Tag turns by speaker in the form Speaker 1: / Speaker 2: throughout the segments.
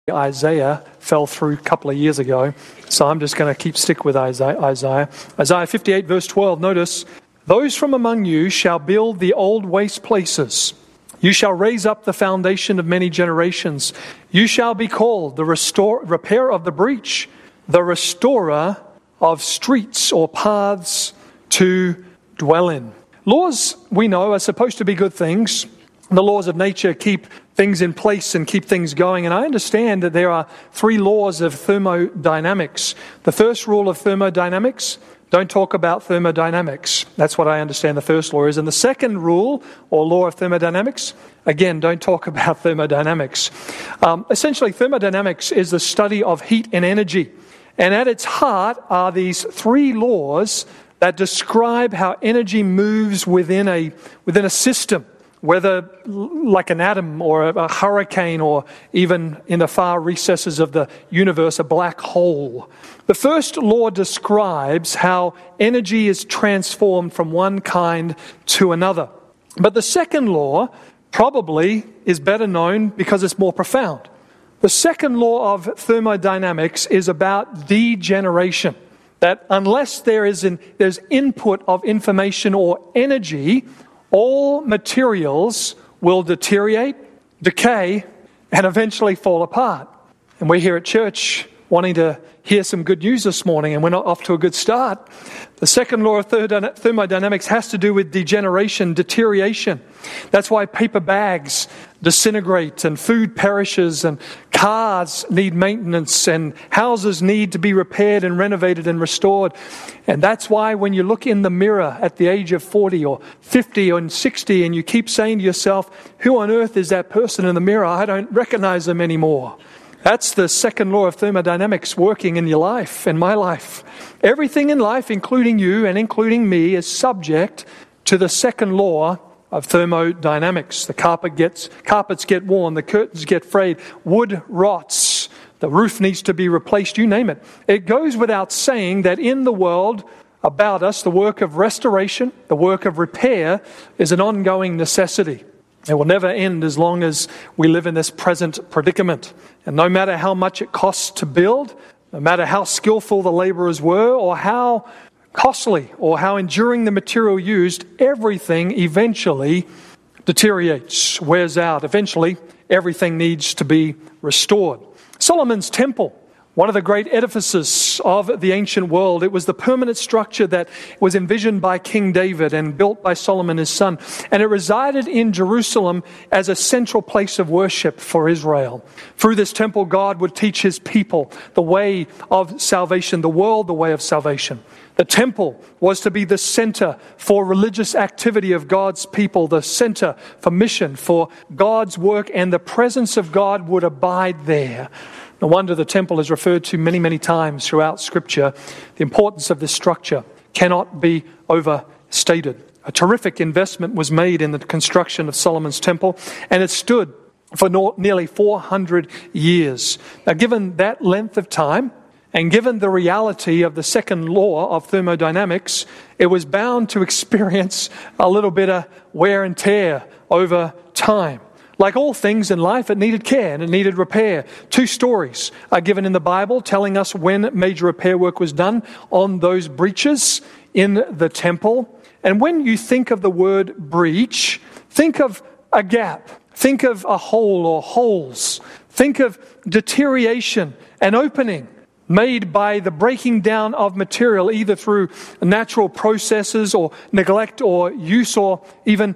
Speaker 1: Isaiah fell through a couple of years ago, so I'm just going to stick with Isaiah. Isaiah 58 verse 12, notice, "Those from among you shall build the old waste places. You shall raise up the foundation of many generations. You shall be called the repairer of the breach, the restorer of streets or paths to dwell in." Laws, we know, are supposed to be good things. The laws of nature keep things in place and keep things going. And I understand that there are 3 laws of thermodynamics. The first rule of thermodynamics, don't talk about thermodynamics. That's what I understand the first law is. And the second rule, or law of thermodynamics, again, don't talk about thermodynamics. Essentially, thermodynamics is the study of heat and energy. And at its heart are these 3 laws that describe how energy moves within a system, whether like an atom or a hurricane or even in the far recesses of the universe, a black hole. The first law describes how energy is transformed from one kind to another. But the second law probably is better known because it's more profound. The second law of thermodynamics is about degeneration. That unless there's input of information or energy, all materials will deteriorate, decay, and eventually fall apart. And we're here at church wanting to hear some good news this morning, and we're not off to a good start. The second law of thermodynamics has to do with degeneration, deterioration. That's why paper bags disintegrate and food perishes and cars need maintenance and houses need to be repaired and renovated and restored. And that's why when you look in the mirror at the age of 40 or 50 or 60 and you keep saying to yourself, who on earth is that person in the mirror? I don't recognize them anymore. That's the second law of thermodynamics working in your life, in my life. Everything in life, including you and including me, is subject to the second law of thermodynamics. The carpets get worn, the curtains get frayed, wood rots, the roof needs to be replaced, you name it. It goes without saying that in the world about us, the work of restoration, the work of repair is an ongoing necessity. It will never end as long as we live in this present predicament. And no matter how much it costs to build, no matter how skillful the laborers were, or how costly or how enduring the material used, everything eventually deteriorates, wears out. Eventually, everything needs to be restored. Solomon's temple, one of the great edifices of the ancient world. It was the permanent structure that was envisioned by King David and built by Solomon his son. And it resided in Jerusalem as a central place of worship for Israel. Through this temple, God would teach his people the way of salvation, the world the way of salvation. The temple was to be the center for religious activity of God's people, the center for mission, for God's work, and the presence of God would abide there. No wonder the temple is referred to many, many times throughout Scripture. The importance of this structure cannot be overstated. A terrific investment was made in the construction of Solomon's temple, and it stood for nearly 400 years. Now, given that length of time, and given the reality of the second law of thermodynamics, it was bound to experience a little bit of wear and tear over time. Like all things in life, it needed care and it needed repair. 2 stories are given in the Bible telling us when major repair work was done on those breaches in the temple. And when you think of the word breach, think of a gap. Think of a hole or holes. Think of deterioration and opening made by the breaking down of material, either through natural processes or neglect or use or even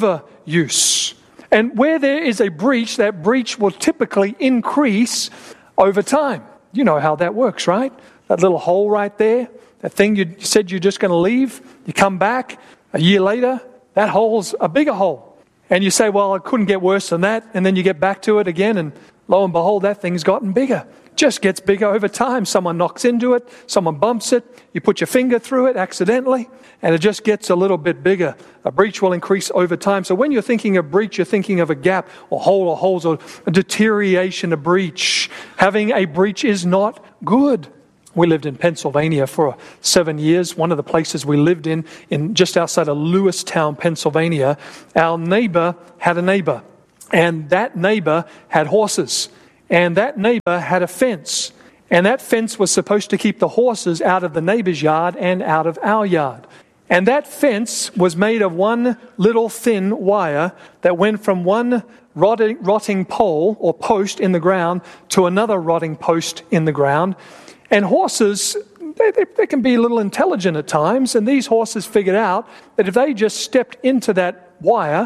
Speaker 1: overuse. And where there is a breach, that breach will typically increase over time. You know how that works, right? That little hole right there, that thing you said you're just going to leave, you come back a year later, that hole's a bigger hole. And you say, well, it couldn't get worse than that. And then you get back to it again, and lo and behold, that thing's gotten bigger. Just gets bigger over time. Someone knocks into it, someone bumps it, you put your finger through it accidentally, and it just gets a little bit bigger. A breach will increase over time. So when you're thinking of breach, you're thinking of a gap or hole or holes or a deterioration, a breach. Having a breach is not good. We lived in Pennsylvania for 7 years. One of the places we lived in just outside of Lewistown, Pennsylvania, our neighbor had a neighbor. And that neighbor had horses. and that neighbor had a fence. And that fence was supposed to keep the horses out of the neighbor's yard and out of our yard. And that fence was made of one little thin wire that went from one rotting pole or post in the ground to another rotting post in the ground. And horses, they can be a little intelligent at times, and these horses figured out that if they just stepped into that wire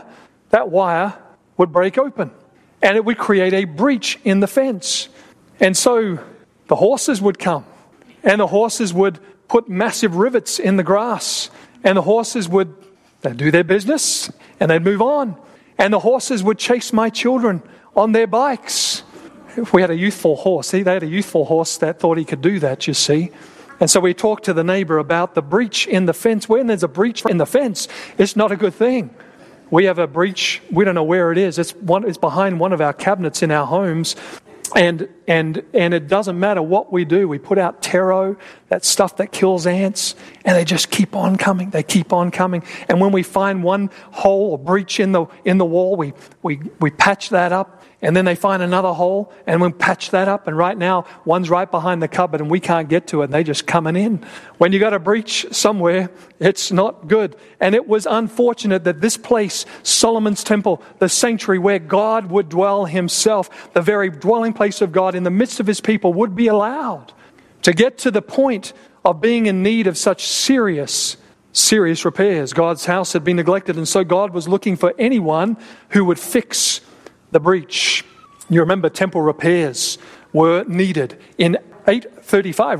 Speaker 1: would break open, and it would create a breach in the fence. And so the horses would come, and the horses would put massive rivets in the grass, and the horses they'd do their business, and they'd move on. And the horses would chase my children on their bikes. If we had a youthful horse, they had a youthful horse that thought he could do that, you see. And so we talked to the neighbor about the breach in the fence. When there's a breach in the fence, it's not a good thing. We have a breach, we don't know where it is. It's behind one of our cabinets in our homes. And it doesn't matter what we do. We put out Tero, that stuff that kills ants, and they just keep on coming. They keep on coming. And when we find one hole or breach in the wall, we patch that up. And then they find another hole, and we patch that up. And right now, one's right behind the cupboard, and we can't get to it, and they just coming in. When you got a breach somewhere, it's not good. And it was unfortunate that this place, Solomon's temple, the sanctuary where God would dwell himself, the very dwelling place of God in the midst of his people, would be allowed to get to the point of being in need of such serious repairs. God's house had been neglected, and so God was looking for anyone who would fix the breach. You remember temple repairs were needed in 835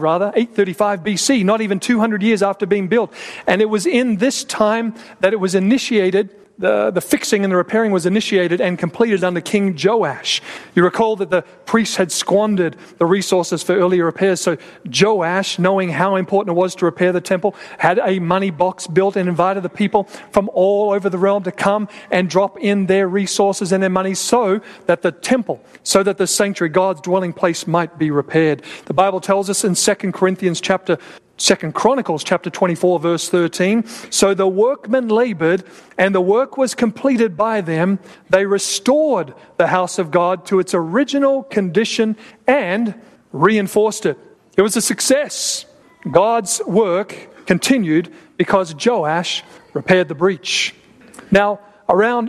Speaker 1: BC, not even 200 years after being built. And it was in this time that it was initiated, the fixing and the repairing was initiated and completed under King Joash. You recall that the priests had squandered the resources for earlier repairs. So Joash, knowing how important it was to repair the temple, had a money box built and invited the people from all over the realm to come and drop in their resources and their money so that the temple, so that the sanctuary, God's dwelling place, might be repaired. The Bible tells us in 2 Chronicles chapter 24 verse 13, so the workmen labored and the work was completed by them. They restored the house of God to its original condition and reinforced it. It was a success. God's work continued because Joash repaired the breach. Now, around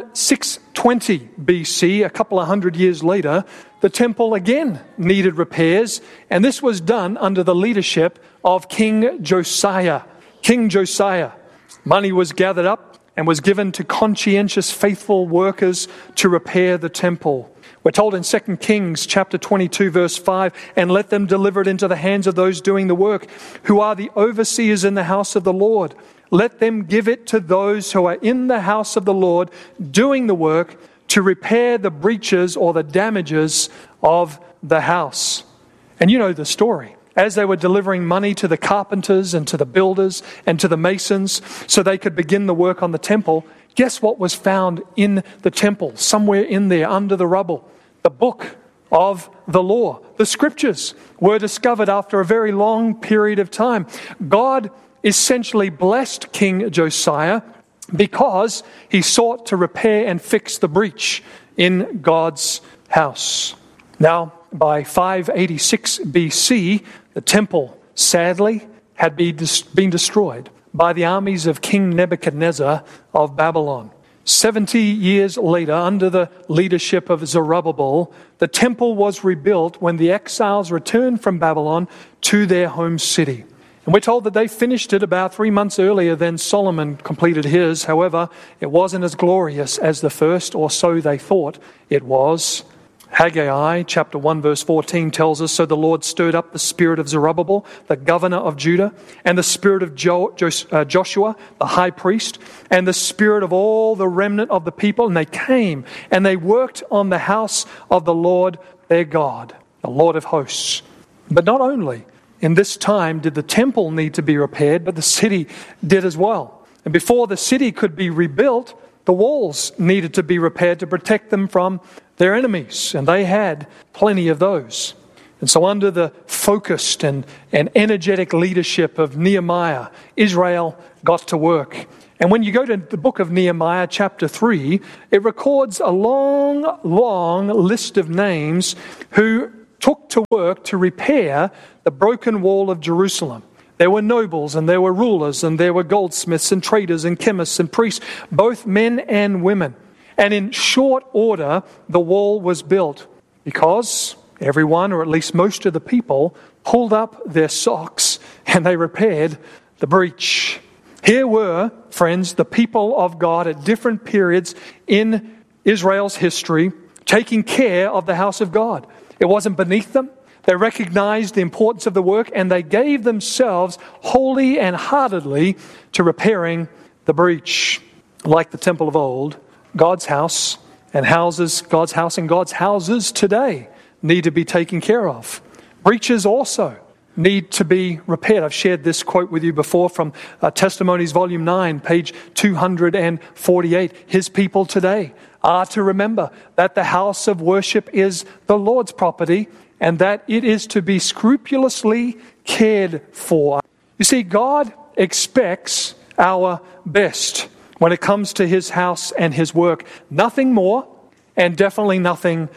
Speaker 1: 620 BC, a couple of hundred years later, the temple again needed repairs, and this was done under the leadership of King Josiah. King Josiah. Money was gathered up and was given to conscientious, faithful workers to repair the temple. We're told in 2 Kings chapter 22 verse 5, and let them deliver it into the hands of those doing the work, who are the overseers in the house of the Lord. Let them give it to those who are in the house of the Lord doing the work to repair the breaches or the damages of the house. And you know the story. As they were delivering money to the carpenters and to the builders and to the masons so they could begin the work on the temple, guess what was found in the temple, somewhere in there under the rubble? The book of the law. The scriptures were discovered after a very long period of time. God essentially blessed King Josiah because he sought to repair and fix the breach in God's house. Now, by 586 BC, the temple, sadly, had been destroyed by the armies of King Nebuchadnezzar of Babylon. 70 years later, under the leadership of Zerubbabel, the temple was rebuilt when the exiles returned from Babylon to their home city. And we're told that they finished it about 3 months earlier than Solomon completed his. However, it wasn't as glorious as the first, or so they thought it was. Haggai chapter 1 verse 14 tells us, so the Lord stirred up the spirit of Zerubbabel, the governor of Judah, and the spirit of Joshua, the high priest, and the spirit of all the remnant of the people. And they came and they worked on the house of the Lord their God, the Lord of hosts. But not only in this time did the temple need to be repaired, but the city did as well. And before the city could be rebuilt, the walls needed to be repaired to protect them from their enemies, and they had plenty of those. And so under the focused and energetic leadership of Nehemiah, Israel got to work. And when you go to the book of Nehemiah, chapter 3, it records a long, long list of names who took to work to repair the broken wall of Jerusalem. There were nobles and there were rulers and there were goldsmiths and traders and chemists and priests, both men and women. And in short order, the wall was built because everyone, or at least most of the people, pulled up their socks and they repaired the breach. Here were, friends, the people of God at different periods in Israel's history taking care of the house of God. It wasn't beneath them. They recognized the importance of the work and they gave themselves wholly and heartedly to repairing the breach. Like the temple of old, God's house and God's house and God's houses today need to be taken care of. Breaches also need to be repaired. I've shared this quote with you before from Testimonies, Volume 9, page 248. His people today are to remember that the house of worship is the Lord's property and that it is to be scrupulously cared for. You see, God expects our best when it comes to His house and His work. Nothing more and definitely nothing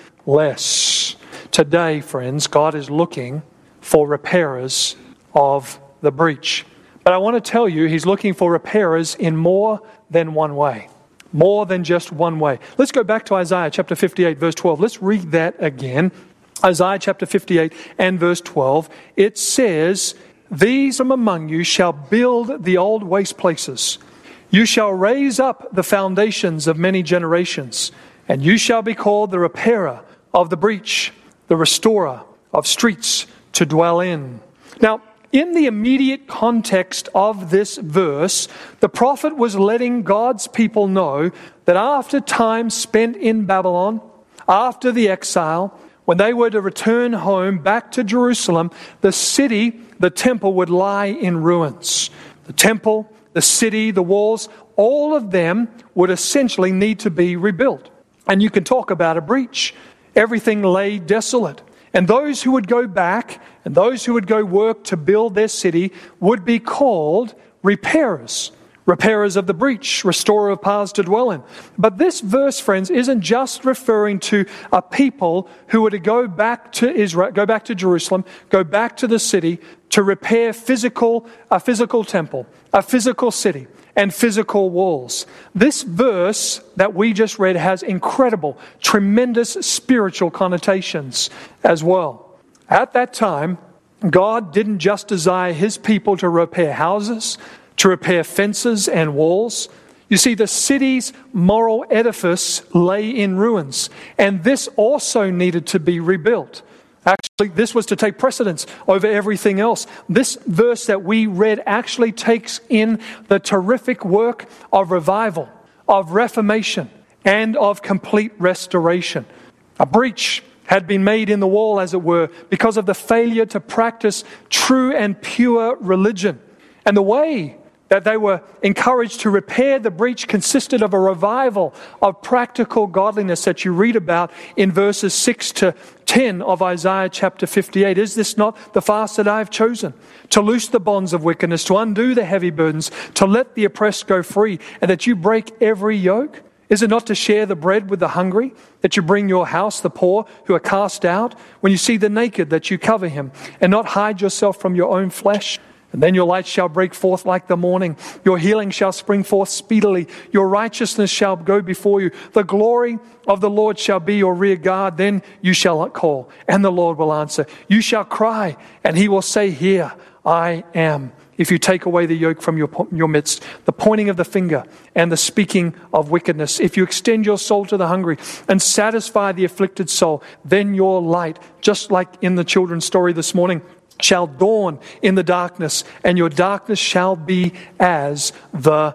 Speaker 1: less. Today, friends, God is looking for repairers of the breach. But I want to tell you, He's looking for repairers in more than one way. More than just one way. Let's go back to Isaiah chapter 58, verse 12. Let's read that again. Isaiah chapter 58 and verse 12. It says, "These from among you shall build the old waste places. You shall raise up the foundations of many generations, and you shall be called the repairer of the breach, the restorer of streets to dwell in." Now, in the immediate context of this verse, the prophet was letting God's people know that after time spent in Babylon, after the exile, when they were to return home back to Jerusalem, the city, the temple, would lie in ruins. The temple, the city, the walls, all of them would essentially need to be rebuilt. And you can talk about a breach. Everything lay desolate. And those who would go back and those who would go work to build their city would be called repairers. Repairers of the breach, restorer of paths to dwell in. But this verse, friends, isn't just referring to a people who were to go back to Israel, go back to Jerusalem, go back to the city to repair a physical temple, a physical city, and physical walls. This verse that we just read has incredible, tremendous spiritual connotations as well. At that time, God didn't just desire His people to repair houses, to repair fences and walls. You see, the city's moral edifice lay in ruins, and this also needed to be rebuilt. Actually, this was to take precedence over everything else. This verse that we read actually takes in the terrific work of revival, of reformation, and of complete restoration. A breach had been made in the wall, as it were, because of the failure to practice true and pure religion. And the way that they were encouraged to repair the breach consisted of a revival of practical godliness that you read about in verses 6 to 10 of Isaiah chapter 58. "Is this not the fast that I have chosen? To loose the bonds of wickedness, to undo the heavy burdens, to let the oppressed go free, and that you break every yoke? Is it not to share the bread with the hungry, that you bring your house the poor who are cast out? When you see the naked, that you cover him, and not hide yourself from your own flesh? And then your light shall break forth like the morning. Your healing shall spring forth speedily. Your righteousness shall go before you. The glory of the Lord shall be your rear guard. Then you shall call, and the Lord will answer. You shall cry, and He will say, Here I am. If you take away the yoke from your midst, the pointing of the finger and the speaking of wickedness, if you extend your soul to the hungry and satisfy the afflicted soul, then your light, just like in the children's story this morning, shall dawn in the darkness, and your darkness shall be as the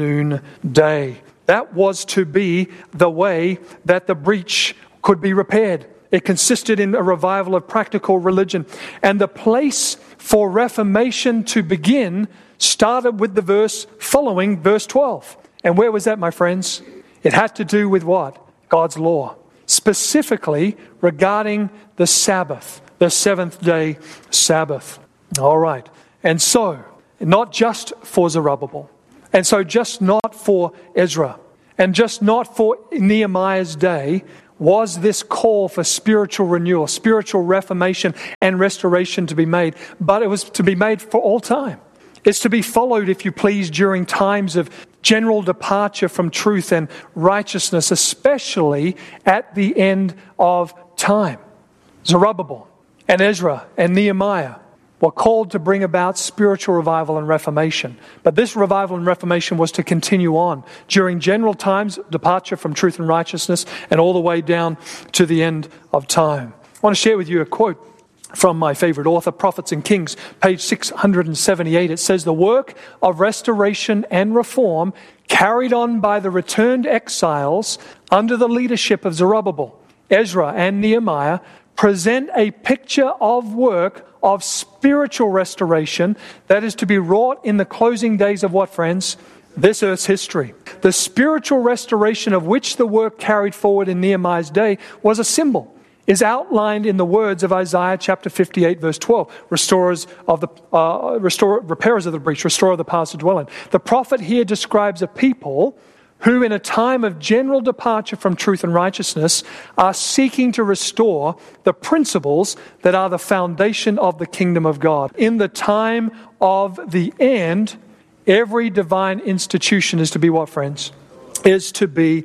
Speaker 1: noonday. That was to be the way that the breach could be repaired. It consisted in a revival of practical religion. And the place for reformation to begin started with the verse following verse 12. And where was that, my friends? It had to do with what? God's law. Specifically regarding the Sabbath. The seventh-day Sabbath. All right. And so, not just for Zerubbabel, And so just not for Ezra and just not for Nehemiah's day was this call for spiritual renewal, spiritual reformation and restoration to be made, but it was to be made for all time. It's to be followed, if you please, during times of general departure from truth and righteousness, especially at the end of time. Zerubbabel and Ezra and Nehemiah were called to bring about spiritual revival and reformation. But this revival and reformation was to continue on during general times, departure from truth and righteousness, and all the way down to the end of time. I want to share with you a quote from my favorite author, Prophets and Kings, page 678. It says, "The work of restoration and reform carried on by the returned exiles under the leadership of Zerubbabel, Ezra, and Nehemiah present a picture of work of spiritual restoration that is to be wrought in the closing days of what, friends? This earth's history. The spiritual restoration of which the work carried forward in Nehemiah's day was a symbol, is outlined in the words of Isaiah chapter 58, verse 12, repairers of the breach, restorer of the paths to dwell in. The prophet here describes a people who in a time of general departure from truth and righteousness are seeking to restore the principles that are the foundation of the kingdom of God. In the time of the end, every divine institution is to be what, friends? Is to be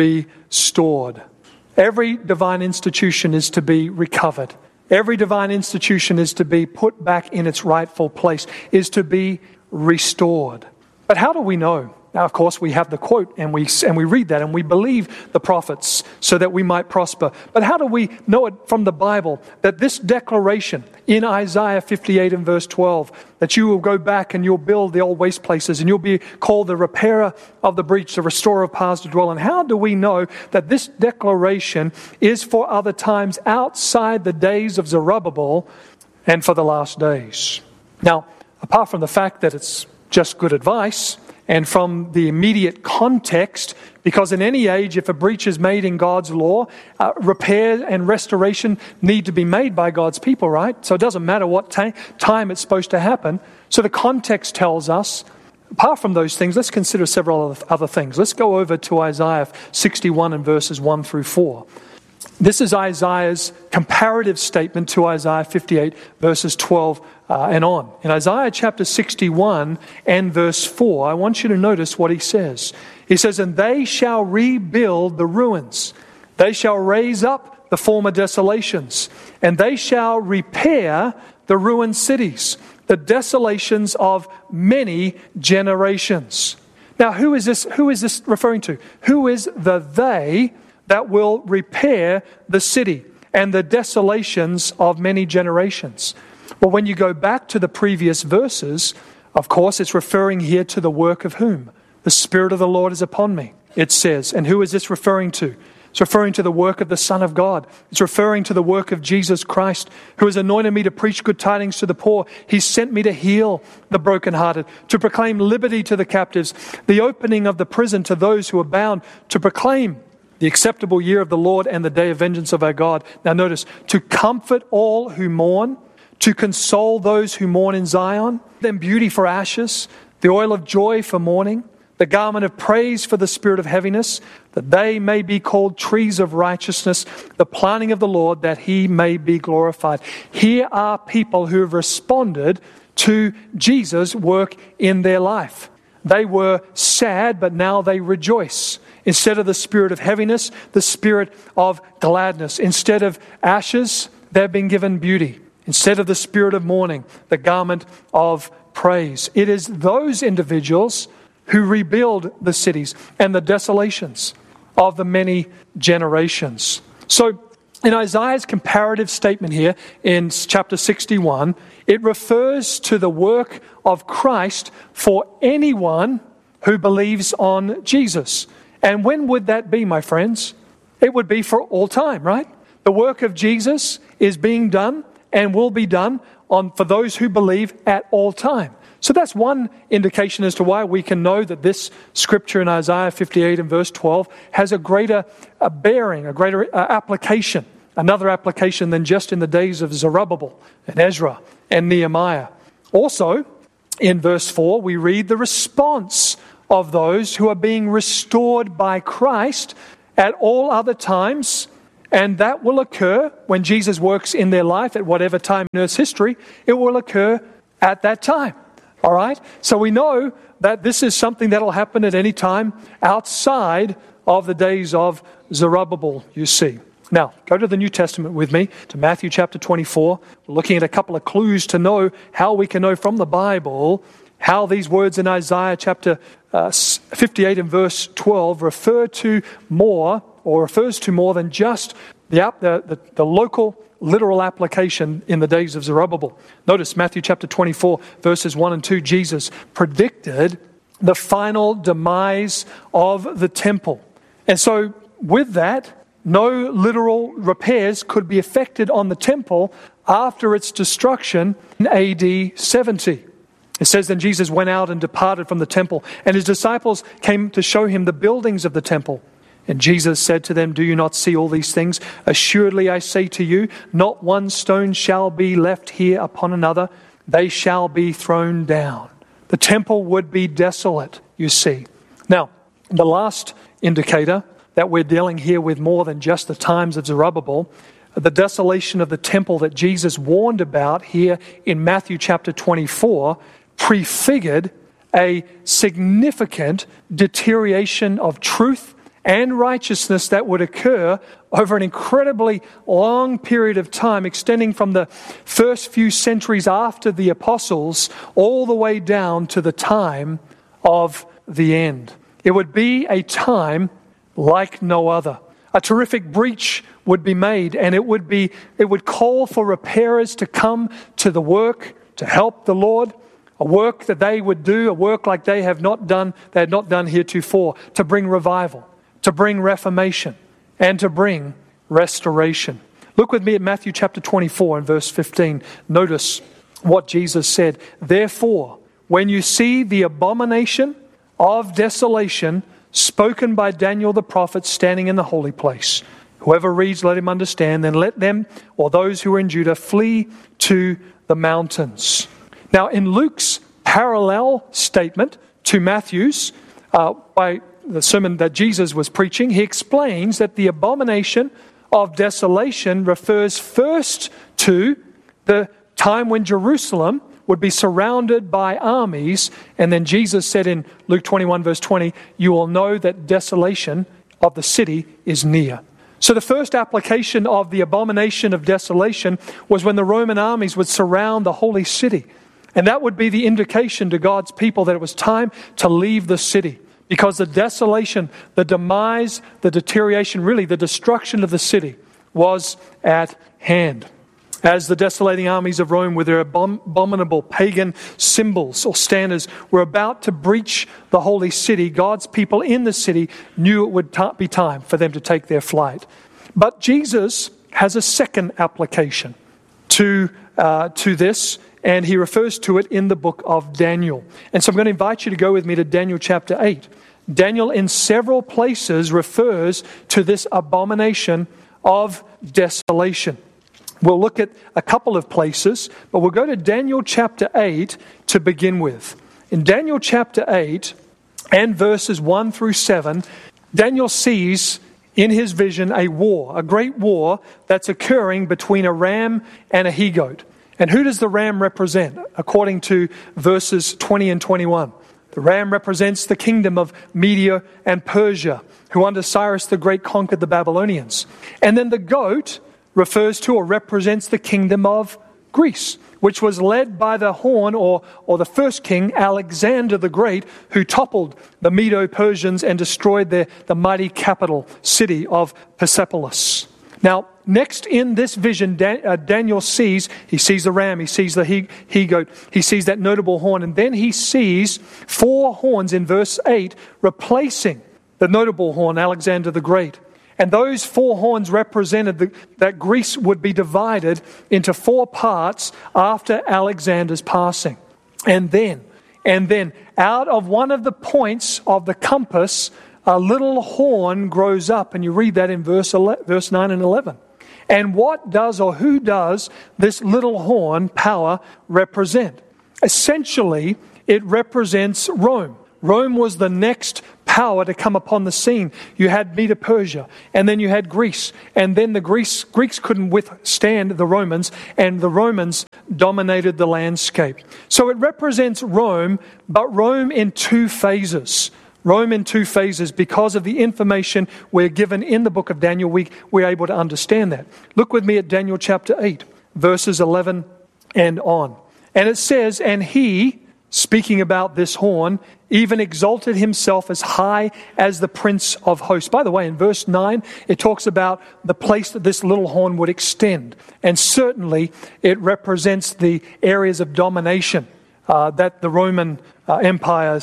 Speaker 1: restored. Every divine institution is to be recovered. Every divine institution is to be put back in its rightful place, is to be restored. But how do we know? Now, of course, we have the quote and we read that and we believe the prophets so that we might prosper. But how do we know it from the Bible that this declaration in Isaiah 58 and verse 12, that you will go back and you'll build the old waste places and you'll be called the repairer of the breach, the restorer of paths to dwell in? How do we know that this declaration is for other times outside the days of Zerubbabel and for the last days? Now, apart from the fact that it's just good advice, and from the immediate context, because in any age, if a breach is made in God's law, repair and restoration need to be made by God's people, right? So it doesn't matter what time it's supposed to happen. So the context tells us, apart from those things, let's consider several other things. Let's go over to Isaiah 61 and verses 1 through 4. This is Isaiah's comparative statement to Isaiah 58 verses 12 and on. In Isaiah chapter 61 and verse 4, I want you to notice what he says. He says, "And they shall rebuild the ruins. They shall raise up the former desolations. And they shall repair the ruined cities, the desolations of many generations." Now, who is this referring to? Who is the they that will repair the city and the desolations of many generations? Well, when you go back to the previous verses, of course, it's referring here to the work of whom? The Spirit of the Lord is upon me, it says. And who is this referring to? It's referring to the work of the Son of God. It's referring to the work of Jesus Christ, who has anointed me to preach good tidings to the poor. He sent me to heal the brokenhearted, to proclaim liberty to the captives, the opening of the prison to those who are bound, to proclaim the acceptable year of the Lord and the day of vengeance of our God. Now notice, to comfort all who mourn, to console those who mourn in Zion, them beauty for ashes, the oil of joy for mourning, the garment of praise for the spirit of heaviness, that they may be called trees of righteousness, the planting of the Lord, that he may be glorified. Here are people who have responded to Jesus' work in their life. They were sad, but now they rejoice. Instead of the spirit of heaviness, the spirit of gladness. Instead of ashes, they've been given beauty. Instead of the spirit of mourning, the garment of praise. It is those individuals who rebuild the cities and the desolations of the many generations. So in Isaiah's comparative statement here in chapter 61, it refers to the work of Christ for anyone who believes on Jesus. And when would that be, my friends? It would be for all time, right? The work of Jesus is being done and will be done for those who believe at all time. So that's one indication as to why we can know that this scripture in Isaiah 58 and verse 12 has a greater bearing, a greater application, another application than just in the days of Zerubbabel and Ezra and Nehemiah. Also, in verse 4, we read the response of those who are being restored by Christ at all other times, and that will occur when Jesus works in their life at whatever time in Earth's history. It will occur at that time. All right? So we know that this is something that will happen at any time outside of the days of Zerubbabel, you see. Now, go to the New Testament with me, to Matthew chapter 24. We're looking at a couple of clues to know how we can know from the Bible how these words in Isaiah chapter 58 and verse 12 refers to more than just the local literal application in the days of Zerubbabel. Notice Matthew chapter 24 verses 1 and 2, Jesus predicted the final demise of the temple. And so with that, no literal repairs could be effected on the temple after its destruction in AD 70. It says, then Jesus went out and departed from the temple, and his disciples came to show him the buildings of the temple. And Jesus said to them, do you not see all these things? Assuredly I say to you, not one stone shall be left here upon another. They shall be thrown down. The temple would be desolate, you see. Now, the last indicator that we're dealing here with more than just the times of Zerubbabel, the desolation of the temple that Jesus warned about here in Matthew chapter 24, prefigured a significant deterioration of truth and righteousness that would occur over an incredibly long period of time, extending from the first few centuries after the apostles all the way down to the time of the end. It would be a time like no other. A terrific breach would be made, and it would call for repairers to come to the work to help the Lord, a work that they would do, a work like they had not done heretofore, to bring revival, to bring reformation, and to bring restoration. Look with me at Matthew chapter 24 and verse 15. Notice what Jesus said. Therefore, when you see the abomination of desolation spoken by Daniel the prophet standing in the holy place, whoever reads, let him understand. Then let them, or those who are in Judah, flee to the mountains. Now, in Luke's parallel statement to Matthew's, by the sermon that Jesus was preaching, he explains that the abomination of desolation refers first to the time when Jerusalem would be surrounded by armies, and then Jesus said in Luke 21 verse 20, you will know that desolation of the city is near. So the first application of the abomination of desolation was when the Roman armies would surround the holy city. And that would be the indication to God's people that it was time to leave the city, because the desolation, the demise, the deterioration, really the destruction of the city was at hand. As the desolating armies of Rome with their abominable pagan symbols or standards were about to breach the holy city, God's people in the city knew it would be time for them to take their flight. But Jesus has a second application to this, and he refers to it in the book of Daniel. And so I'm going to invite you to go with me to Daniel chapter 8. Daniel in several places refers to this abomination of desolation. We'll look at a couple of places, but we'll go to Daniel chapter 8 to begin with. In Daniel chapter 8 and verses 1 through 7, Daniel sees in his vision a war, a great war that's occurring between a ram and a he-goat. And who does the ram represent? According to verses 20 and 21. The ram represents the kingdom of Media and Persia, who under Cyrus the Great conquered the Babylonians. And then the goat refers to or represents the kingdom of Greece, which was led by the horn or the first king, Alexander the Great, who toppled the Medo-Persians and destroyed the mighty capital city of Persepolis. Now, next in this vision, Daniel sees the ram, he sees the he-goat, he sees that notable horn, and then he sees 4 horns in verse 8 replacing the notable horn, Alexander the Great. And those 4 horns represented that Greece would be divided into 4 parts after Alexander's passing. And then, out of one of the points of the compass, a little horn grows up. And you read that in verse 9 and 11. And what does or who does this little horn power represent? Essentially, it represents Rome. Rome was the next power to come upon the scene. You had Medo-Persia, and then you had Greece, and then the Greeks couldn't withstand the Romans, and the Romans dominated the landscape. So it represents Rome, but Rome in two phases. Rome in two phases. Because of the information we're given in the book of Daniel, we're able to understand that. Look with me at Daniel chapter 8, verses 11 and on. And it says, and he, speaking about this horn, even exalted himself as high as the Prince of Hosts. By the way, in verse 9, it talks about the place that this little horn would extend. And certainly it represents the areas of domination that the Roman Empire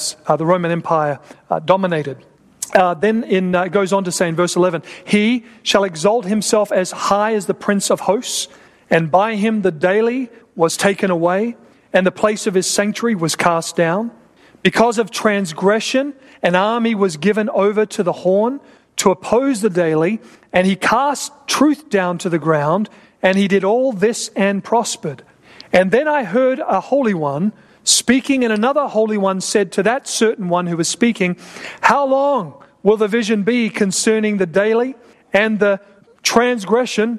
Speaker 1: dominated. Then it goes on to say in verse 11, he shall exalt himself as high as the Prince of Hosts, and by him the daily was taken away, and the place of his sanctuary was cast down. Because of transgression, an army was given over to the horn to oppose the daily, and he cast truth down to the ground, and he did all this and prospered. And then I heard a holy one speaking, and another holy one said to that certain one who was speaking, how long will the vision be concerning the daily and the transgression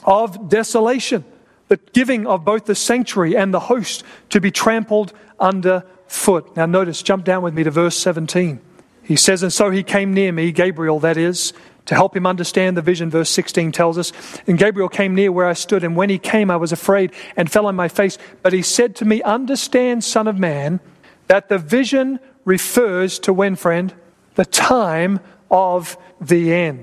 Speaker 1: of desolation, the giving of both the sanctuary and the host to be trampled underfoot? Now notice, jump down with me to verse 17. He says, and so he came near me, Gabriel that is, to help him understand the vision. Verse 16 tells us, and Gabriel came near where I stood, and when he came I was afraid and fell on my face. But he said to me, understand, son of man, that the vision refers to when, friend? The time of the end.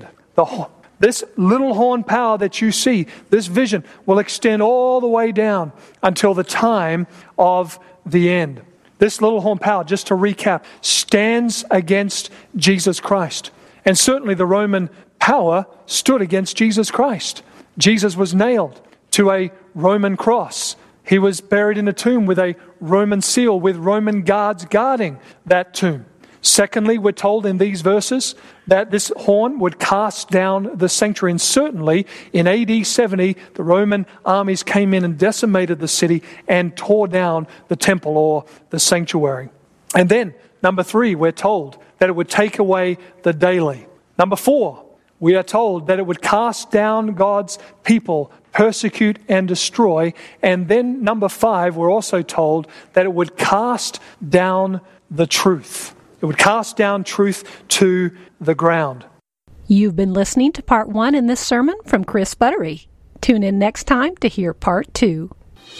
Speaker 1: This little horn power that you see, this vision, will extend all the way down until the time of the end. This little horn power, just to recap, stands against Jesus Christ. And certainly the Roman power stood against Jesus Christ. Jesus was nailed to a Roman cross. He was buried in a tomb with a Roman seal, with Roman guards guarding that tomb. Secondly, we're told in these verses that this horn would cast down the sanctuary. And certainly in AD 70, the Roman armies came in and decimated the city and tore down the temple or the sanctuary. And then, number 3, we're told that it would take away the daily. Number 4, we are told that it would cast down God's people, persecute and destroy. And then number 5, we're also told that it would cast down the truth. It would cast down truth to the ground.
Speaker 2: You've been listening to part 1 in this sermon from Chris Buttery. Tune in next time to hear part 2.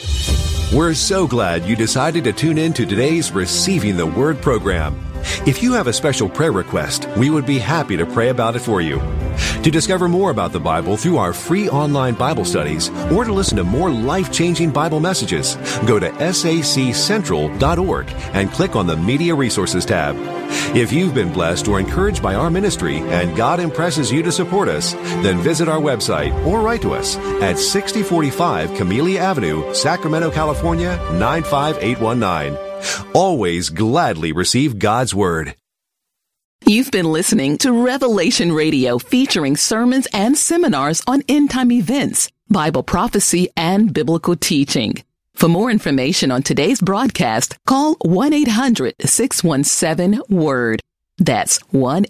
Speaker 3: We're so glad you decided to tune in to today's Receiving the Word program. If you have a special prayer request, we would be happy to pray about it for you. To discover more about the Bible through our free online Bible studies, or to listen to more life-changing Bible messages, go to saccentral.org and click on the Media Resources tab. If you've been blessed or encouraged by our ministry and God impresses you to support us, then visit our website or write to us at 6045 Camellia Avenue, Sacramento, California, 95819. Always gladly receive God's Word.
Speaker 4: You've been listening to Revelation Radio, featuring sermons and seminars on end-time events, Bible prophecy, and biblical teaching. For more information on today's broadcast, call 1-800-617-WORD. That's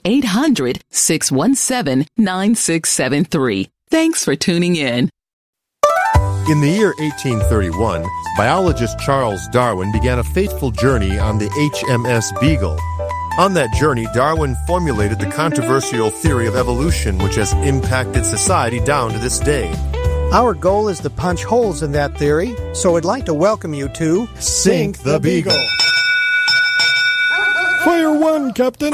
Speaker 4: 1-800-617-9673. Thanks for tuning in.
Speaker 5: In the year 1831, biologist Charles Darwin began a fateful journey on the HMS Beagle. On that journey, Darwin formulated the controversial theory of evolution, which has impacted society down to this day.
Speaker 6: Our goal is to punch holes in that theory, so I'd like to welcome you to
Speaker 5: Sink the Beagle.
Speaker 7: Fire 1, Captain!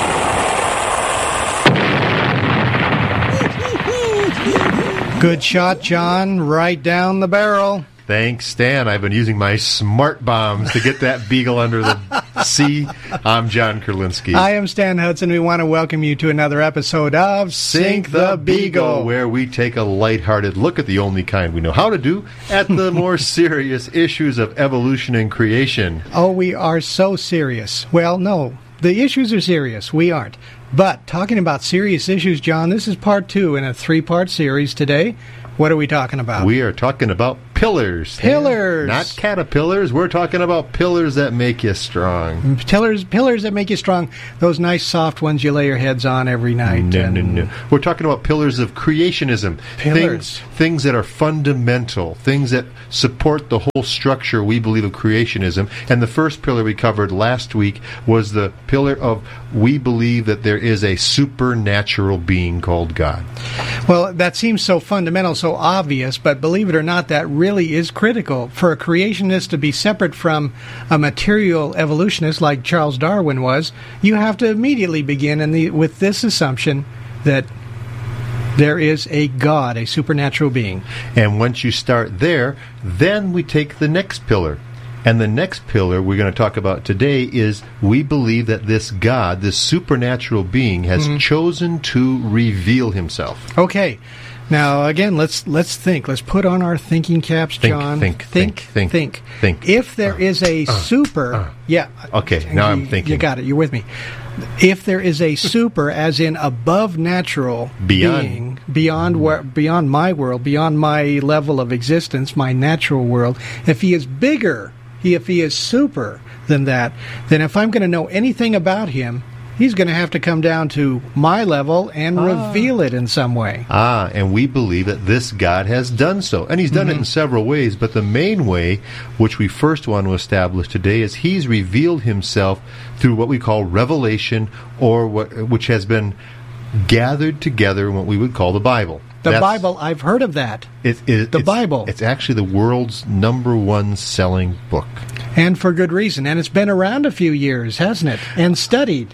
Speaker 6: Good shot, John. Right down the barrel.
Speaker 5: Thanks, Stan. I've been using my smart bombs to get that beagle under the sea. I'm John Kurlinski.
Speaker 6: I am Stan Hudson. We want to welcome you to another episode of
Speaker 5: Sink the Beagle, where we take a lighthearted look at the only kind we know how to do at the more serious issues of evolution and creation.
Speaker 6: Oh, we are so serious. Well, no, the issues are serious. We aren't. But talking about serious issues, John, this is part 2 in a 3-part series today. What are we talking about?
Speaker 5: We are talking about pillars.
Speaker 6: Pillars.
Speaker 5: Not caterpillars. We're talking about pillars that make you strong.
Speaker 6: Pillars that make you strong. Those nice soft ones you lay your heads on every night.
Speaker 5: No. We're talking about pillars of creationism.
Speaker 6: Pillars.
Speaker 5: Things that are fundamental. Things that support the whole structure we believe of creationism. And the first pillar we covered last week was the pillar of we believe that there is a supernatural being called God.
Speaker 6: Well, that seems so fundamental, so obvious, but believe it or not, that really is critical. For a creationist to be separate from a material evolutionist like Charles Darwin was, you have to immediately begin with this assumption that there is a God, a supernatural being.
Speaker 5: And once you start there, then we take the next pillar. And the next pillar we're going to talk about today is we believe that this God, this supernatural being, has chosen to reveal himself.
Speaker 6: Okay. Now, again, let's think. Let's put on our thinking caps, John.
Speaker 5: Think.
Speaker 6: If there is a yeah.
Speaker 5: Okay, now I'm thinking.
Speaker 6: You got it. You're with me. If there is a super, as in above natural being, beyond my world, beyond my level of existence, my natural world, if he is bigger, if he is super than that, then if I'm going to know anything about him, he's going to have to come down to my level and reveal it in some way.
Speaker 5: And we believe that this God has done so. And he's done it in several ways, but the main way, which we first want to establish today, is he's revealed himself through what we call revelation, or which has been gathered together in what we would call the Bible.
Speaker 6: The Bible, I've heard of that. The Bible.
Speaker 5: It's actually the world's #1 selling book.
Speaker 6: And for good reason. And it's been around a few years, hasn't it? And studied.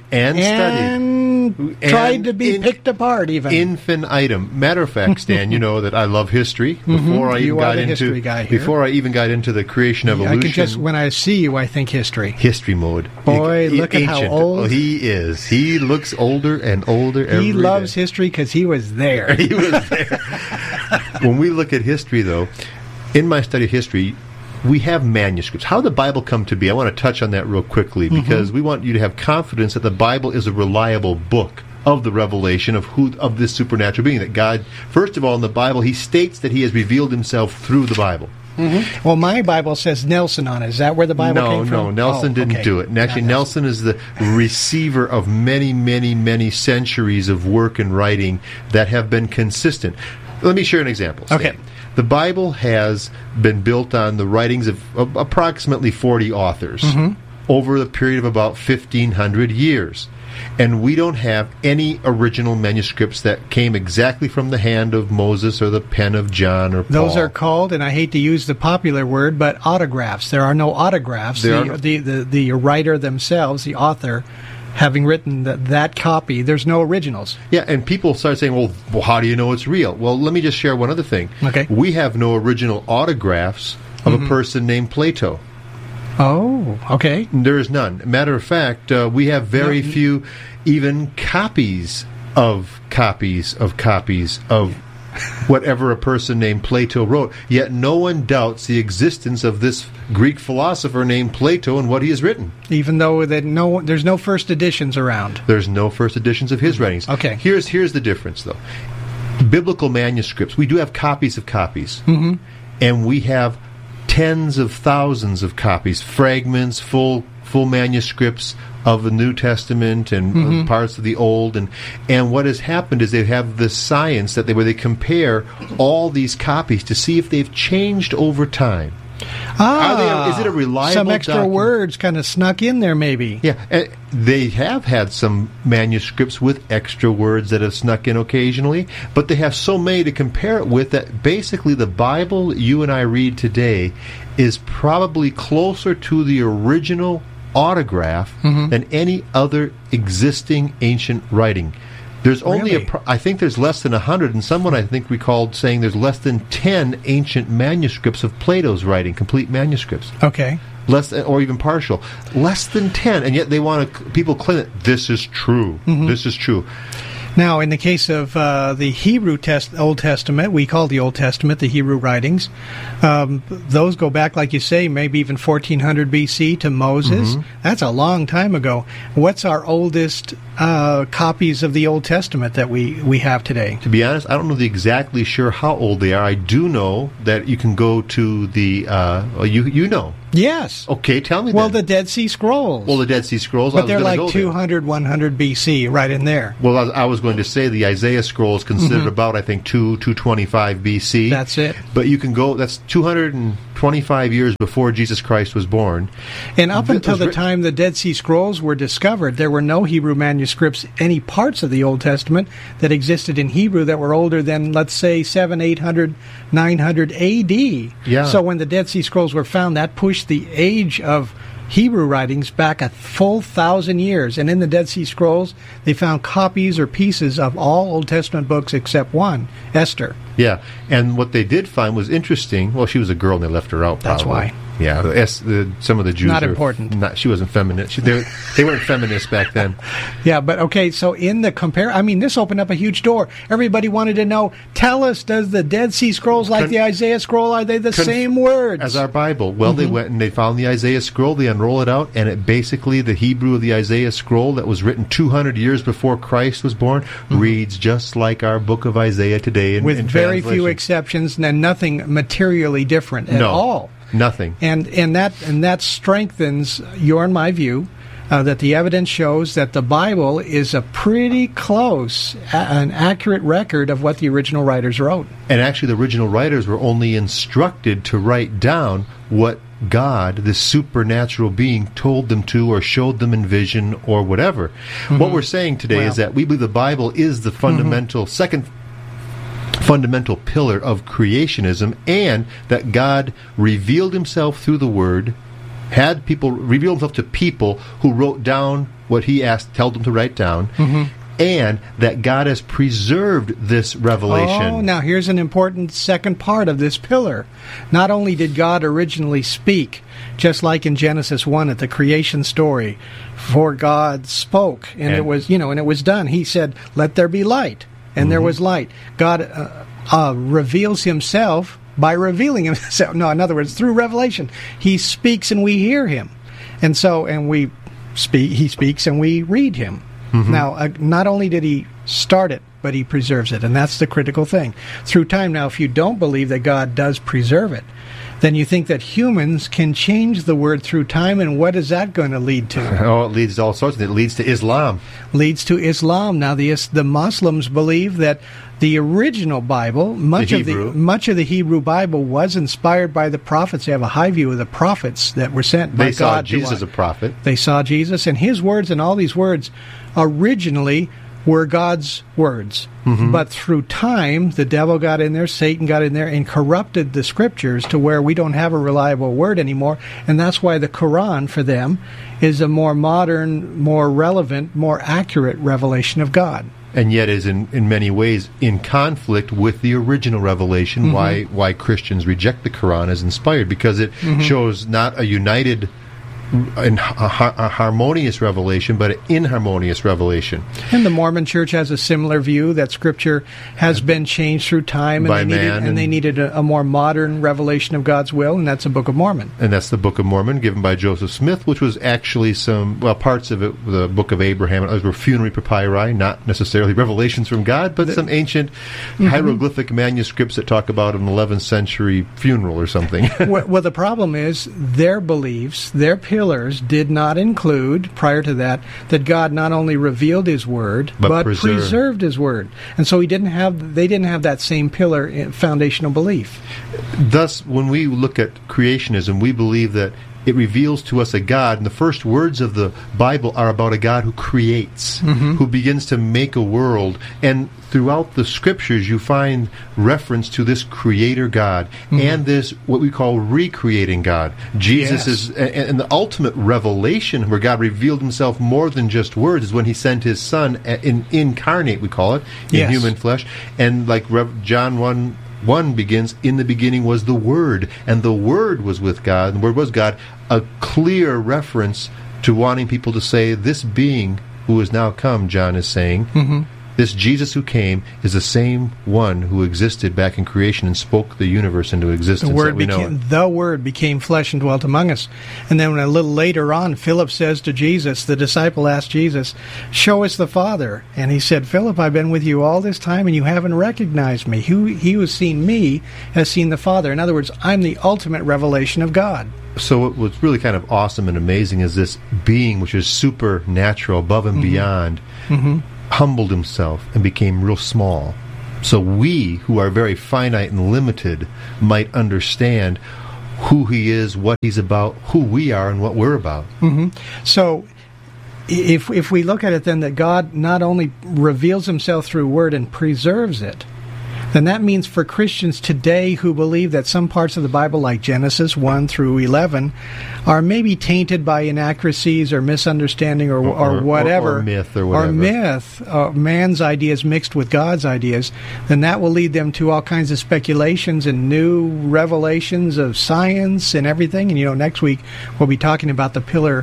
Speaker 6: And tried to be picked apart, even.
Speaker 5: Infinitum. Matter of fact, Stan, you know that I love history. Before I even got into the creation evolution.
Speaker 6: When I see you, I think history.
Speaker 5: History mode.
Speaker 6: Boy, look at how old.
Speaker 5: Oh, he is. He looks older and older every day.
Speaker 6: He loves history because he was there.
Speaker 5: He was there. When we look at history, though, in my study of history, we have manuscripts. How did the Bible come to be? I want to touch on that real quickly because we want you to have confidence that the Bible is a reliable book of the revelation of this supernatural being. That God, first of all, in the Bible, he states that he has revealed himself through the Bible.
Speaker 6: Well, my Bible says Nelson on it. Is that where the Bible came from?
Speaker 5: No, Nelson didn't do it. And actually, Nelson is the receiver of many, many, many centuries of work and writing that have been consistent. Let me share an example.
Speaker 6: Okay.
Speaker 5: The Bible has been built on the writings of approximately 40 authors over the period of about 1,500 years. And we don't have any original manuscripts that came exactly from the hand of Moses or the pen of John or Paul.
Speaker 6: Those are called, and I hate to use the popular word, but autographs. There are no autographs. The writer themselves, the author, having written that copy, there's no originals.
Speaker 5: Yeah, and people start saying, well, how do you know it's real? Well, let me just share one other thing.
Speaker 6: Okay.
Speaker 5: We have no original autographs of a person named Plato.
Speaker 6: Oh, okay.
Speaker 5: There is none. Matter of fact, we have very few even copies of whatever a person named Plato wrote. Yet no one doubts the existence of this Greek philosopher named Plato and what he has written.
Speaker 6: Even though there's no first editions around.
Speaker 5: There's no first editions of his writings.
Speaker 6: Okay.
Speaker 5: Here's the difference, though. Biblical manuscripts, we do have copies of copies. And we have tens of thousands of copies, fragments, full manuscripts of the New Testament and parts of the Old, and what has happened is they have this science where they compare all these copies to see if they've changed over time. Is it a reliable
Speaker 6: some extra
Speaker 5: document?
Speaker 6: Words kind of snuck in there, maybe.
Speaker 5: Yeah, they have had some manuscripts with extra words that have snuck in occasionally, but they have so many to compare it with that basically the Bible you and I read today is probably closer to the original autograph than any other existing ancient writing. There's only, I think there's less than 100, and someone I think recalled saying there's less than 10 ancient manuscripts of Plato's writing, complete manuscripts.
Speaker 6: Okay.
Speaker 5: Or even partial. Less than 10, and yet they want people claim that this is true. This is true.
Speaker 6: Now, in the case of the Hebrew Old Testament, we call the Old Testament the Hebrew writings. Those go back, like you say, maybe even 1400 BC to Moses. That's a long time ago. What's our oldest copies of the Old Testament that we have today?
Speaker 5: To be honest, I don't know exactly sure how old they are. I do know that you can go to the, you know.
Speaker 6: Yes.
Speaker 5: Okay, tell me
Speaker 6: Well,
Speaker 5: then.
Speaker 6: the Dead Sea Scrolls.
Speaker 5: Well, the Dead Sea Scrolls.
Speaker 6: But they're like 200, 100 BC, right in there.
Speaker 5: Well, I was going to say the Isaiah Scrolls considered about, I think, 225 BC.
Speaker 6: That's it.
Speaker 5: But you can go, that's 225 years before Jesus Christ was born.
Speaker 6: And up until the time the Dead Sea Scrolls were discovered, there were no Hebrew manuscripts, any parts of the Old Testament that existed in Hebrew that were older than, let's say, 700, 800, 900 AD.
Speaker 5: Yeah.
Speaker 6: So when the Dead Sea Scrolls were found, that pushed the age of Hebrew writings back a full 1,000 years. And in the Dead Sea Scrolls, they found copies or pieces of all Old Testament books except one, Esther.
Speaker 5: Yeah, and what they did find was interesting. Well, she was a girl and they left her out,
Speaker 6: That's
Speaker 5: probably.
Speaker 6: why.
Speaker 5: Yeah, some of the Jews
Speaker 6: Not important.
Speaker 5: She wasn't feminist. They weren't feminists back then.
Speaker 6: Yeah, but okay, so in the this opened up a huge door. Everybody wanted to know, tell us, does the Dead Sea Scrolls, like the Isaiah Scroll, are they the same words?
Speaker 5: As our Bible. Well, they went and they found the Isaiah Scroll, they unroll it out, and it basically, the Hebrew of the Isaiah Scroll that was written 200 years before Christ was born, reads just like our book of Isaiah today.
Speaker 6: With very few exceptions and nothing materially different at all.
Speaker 5: Nothing.
Speaker 6: And that strengthens your and my view that the evidence shows that the Bible is a pretty close, an accurate record of what the original writers wrote.
Speaker 5: And actually the original writers were only instructed to write down what God, this supernatural being, told them to or showed them in vision or whatever. What we're saying today is that we believe the Bible is the fundamental second fundamental pillar of creationism, and that God revealed himself through the Word, had people reveal himself to people who wrote down what he told them to write down, and that God has preserved this revelation.
Speaker 6: Oh, now here's an important second part of this pillar. Not only did God originally speak, just like in Genesis 1 at the creation story, for God spoke, and it was, and it was done. He said, "Let there be light." And there was light. God reveals himself by revealing himself. No, in other words, through revelation. He speaks and we hear him. And he speaks and we read him. Now, not only did he start it, but he preserves it. And that's the critical thing. Through time, now, if you don't believe that God does preserve it, then you think that humans can change the word through time, and what is that going to lead to?
Speaker 5: Oh, it leads to all sorts of things. It leads to Islam.
Speaker 6: Leads to Islam. Now, the Muslims believe that the original Bible, much of the Hebrew Bible, was inspired by the prophets. They have a high view of the prophets that were sent by God.
Speaker 5: They saw Jesus as a prophet.
Speaker 6: They saw Jesus, and his words and all these words originally were God's words. But through time, the devil got in there, Satan got in there, and corrupted the scriptures to where we don't have a reliable word anymore. And that's why the Quran, for them, is a more modern, more relevant, more accurate revelation of God.
Speaker 5: And yet is in many ways in conflict with the original revelation, why Christians reject the Quran as inspired, because it shows not a united a harmonious revelation, but an inharmonious revelation.
Speaker 6: And the Mormon Church has a similar view that Scripture has been changed through time, and they needed a more modern revelation of God's will, and that's the Book of Mormon.
Speaker 5: And that's the Book of Mormon, given by Joseph Smith, which was actually parts of it, the Book of Abraham, and others were funerary papyri, not necessarily revelations from God, but some ancient hieroglyphic manuscripts that talk about an 11th century funeral or something.
Speaker 6: Well, the problem is their beliefs, their pillars did not include, prior to that God not only revealed his word, but preserved his word. And so they didn't have that same pillar foundational belief.
Speaker 5: Thus, when we look at creationism, we believe that it reveals to us a God, and the first words of the Bible are about a God who creates, who begins to make a world. And throughout the Scriptures, you find reference to this Creator God and this, what we call, recreating God. Jesus is, and the ultimate revelation where God revealed himself more than just words is when he sent his Son, incarnate, we call it, in human flesh. And like John 1 begins, in the beginning was the Word, and the Word was with God, and the Word was God, a clear reference to wanting people to say, this being who is now come, John is saying, This Jesus who came is the same one who existed back in creation and spoke the universe into existence.
Speaker 6: The Word became flesh and dwelt among us. And then a little later on, Philip says to Jesus, the disciple asked Jesus, "Show us the Father." And he said, "Philip, I've been with you all this time and you haven't recognized me. He who has seen me has seen the Father." In other words, I'm the ultimate revelation of God.
Speaker 5: So what's really kind of awesome and amazing is this being which is supernatural, above and beyond, humbled himself and became real small. So we, who are very finite and limited, might understand who he is, what he's about, who we are, and what we're about.
Speaker 6: So if we look at it then that God not only reveals himself through Word and preserves it, then that means for Christians today who believe that some parts of the Bible, like Genesis 1 through 11, are maybe tainted by inaccuracies or misunderstanding or whatever.
Speaker 5: Or myth or whatever.
Speaker 6: Or myth, man's ideas mixed with God's ideas, then that will lead them to all kinds of speculations and new revelations of science and everything. And, next week we'll be talking about the pillar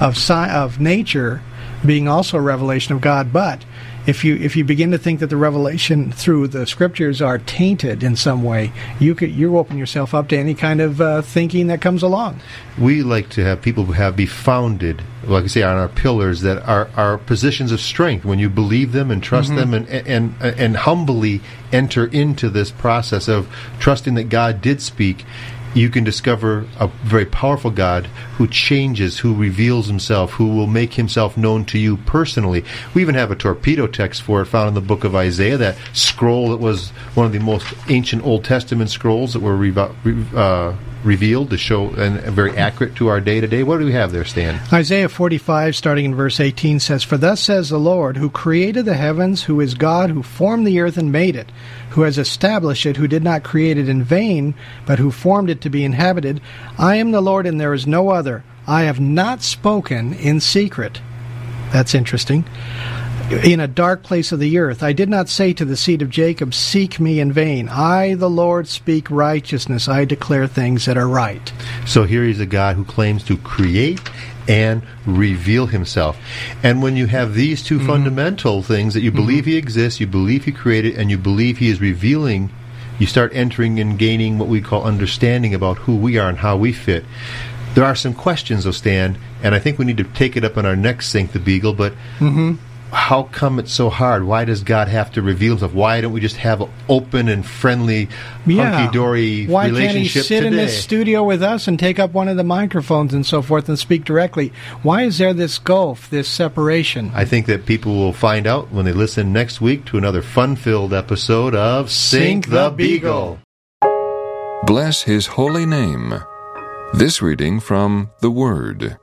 Speaker 6: of nature being also a revelation of God. But if you begin to think that the revelation through the Scriptures are tainted in some way, you open yourself up to any kind of thinking that comes along.
Speaker 5: We like to have people be founded, like I say, on our pillars that are positions of strength. When you believe them and trust them and humbly enter into this process of trusting that God did speak, you can discover a very powerful God who changes, who reveals himself, who will make himself known to you personally. We even have a torpedo text for it found in the book of Isaiah, that scroll that was one of the most ancient Old Testament scrolls that were revealed to show and very accurate to our day-to-day. What do we have there, Stan?
Speaker 6: Isaiah 45, starting in verse 18, says, "For thus says the Lord, who created the heavens, who is God, who formed the earth and made it, who has established it, who did not create it in vain, but who formed it to be inhabited. I am the Lord, and there is no other. I have not spoken in secret." That's interesting. "In a dark place of the earth, I did not say to the seed of Jacob, seek me in vain. I, the Lord, speak righteousness. I declare things that are right."
Speaker 5: So here he's a God who claims to create and reveal himself. And when you have these two fundamental things, that you believe he exists, you believe he created, and you believe he is revealing, you start entering and gaining what we call understanding about who we are and how we fit. There are some questions, though, Stan, and I think we need to take it up on our next Sink the Beagle, but how come it's so hard? Why does God have to reveal himself? Why don't we just have an open and friendly, hunky-dory relationship today?
Speaker 6: Why can't he sit in this studio with us and take up one of the microphones and so forth and speak directly? Why is there this gulf, this separation?
Speaker 5: I think that people will find out when they listen next week to another fun-filled episode of Sink the Beagle.
Speaker 7: Bless his holy name. This reading from The Word.